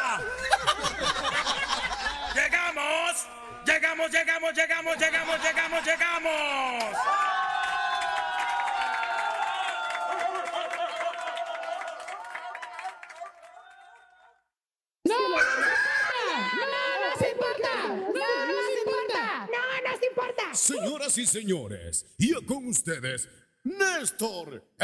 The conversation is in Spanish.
¡Llegamos! ¡Llegamos, llegamos, llegamos, llegamos, llegamos, llegamos! ¡No! ¡No nos importa! ¡No nos importa! ¡No nos importa! Señoras y señores, y con ustedes, Néstor,